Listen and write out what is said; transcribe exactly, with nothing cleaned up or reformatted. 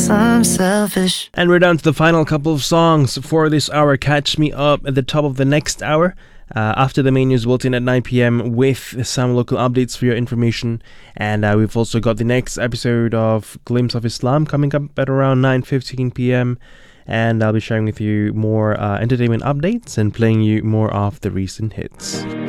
I'm selfish. And we're down to the final couple of songs for this hour. Catch me up at the top of the next hour. Uh, after the main news bulletin at nine p.m. with some local updates for your information. And uh, we've also got the next episode of Glimpse of Islam coming up at around nine fifteen p.m. And I'll be sharing with you more uh, entertainment updates and playing you more of the recent hits.